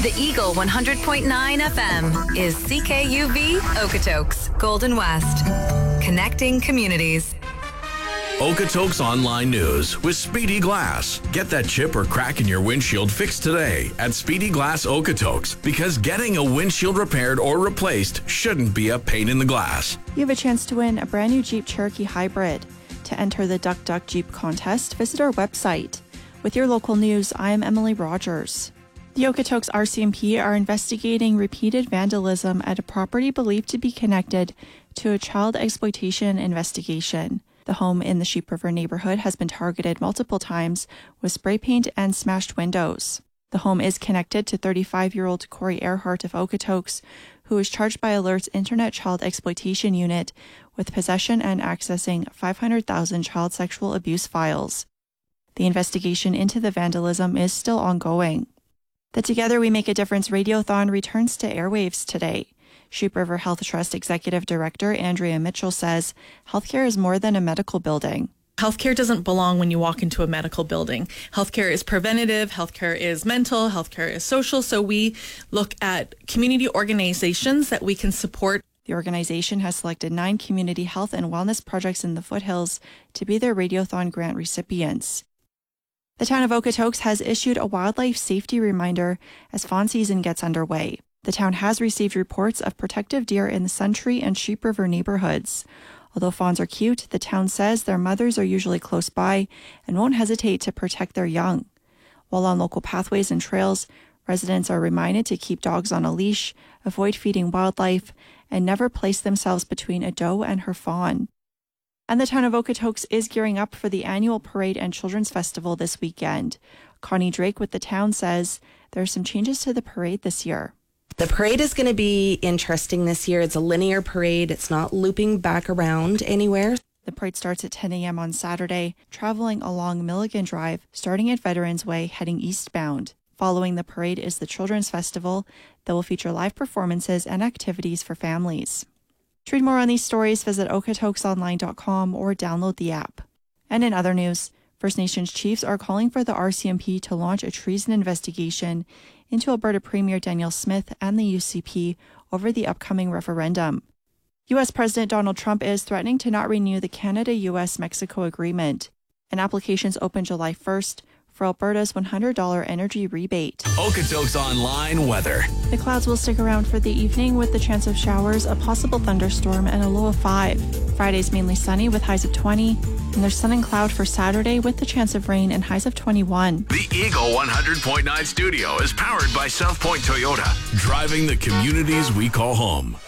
The Eagle 100.9 FM is CKUV Okotoks, Golden West. Connecting communities. Okotoks Online News with Speedy Glass. Get that chip or crack in your windshield fixed today at Speedy Glass Okotoks, because getting a windshield repaired or replaced shouldn't be a pain in the glass. You have a chance to win a brand new Jeep Cherokee Hybrid. To enter the Duck Duck Jeep contest, visit our website. With your local news, I'm Emily Rogers. The Okotoks RCMP are investigating repeated vandalism at a property believed to be connected to a child exploitation investigation. The home in the Sheep River neighborhood has been targeted multiple times with spray paint and smashed windows. The home is connected to 35-year-old Corey Earhart of Okotoks, who is charged by Alert's Internet Child Exploitation Unit with possession and accessing 500,000 child sexual abuse files. The investigation into the vandalism is still ongoing. The Together We Make a Difference Radiothon returns to airwaves today. Sheep River Health Trust Executive Director Andrea Mitchell says healthcare is more than a medical building. Healthcare doesn't belong when you walk into a medical building. Healthcare is preventative, healthcare is mental, healthcare is social. So we look at community organizations that we can support. The organization has selected 9 community health and wellness projects in the foothills to be their Radiothon grant recipients. The town of Okotoks has issued a wildlife safety reminder as fawn season gets underway. The town has received reports of protective deer in the Suntree and Sheep River neighborhoods. Although fawns are cute, the town says their mothers are usually close by and won't hesitate to protect their young. While on local pathways and trails, residents are reminded to keep dogs on a leash, avoid feeding wildlife, and never place themselves between a doe and her fawn. And the town of Okotoks is gearing up for the annual parade and children's festival this weekend. Connie Drake with the town says there are some changes to the parade this year. The parade is going to be interesting this year. It's a linear parade. It's not looping back around anywhere. The parade starts at 10 a.m. on Saturday, traveling along Milligan Drive, starting at Veterans Way, heading eastbound. Following the parade is the Children's Festival that will feature live performances and activities for families. To read more on these stories, visit okotoksonline.com or download the app. And in other news, First Nations chiefs are calling for the RCMP to launch a treason investigation into Alberta Premier Danielle Smith and the UCP over the upcoming referendum. U.S. President Donald Trump is threatening to not renew the Canada-U.S.-Mexico agreement. An application's open July 1st for Alberta's $100 energy rebate. Okotoks Online weather. The clouds will stick around for the evening with the chance of showers, a possible thunderstorm, and a low of 5. Friday's mainly sunny with highs of 20, and there's sun and cloud for Saturday with the chance of rain and highs of 21. The Eagle 100.9 studio is powered by South Point Toyota, driving the communities we call home.